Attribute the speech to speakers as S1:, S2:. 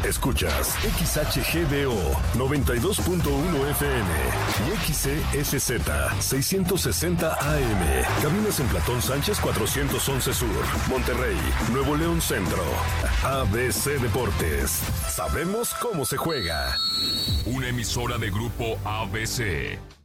S1: Escuchas XHGDO 92.1 FM y XESZ 660 AM. Caminas en Platón Sánchez 411 Sur, Monterrey, Nuevo León Centro. ABC Deportes. Sabemos cómo se juega.
S2: Una emisora de Grupo ABC.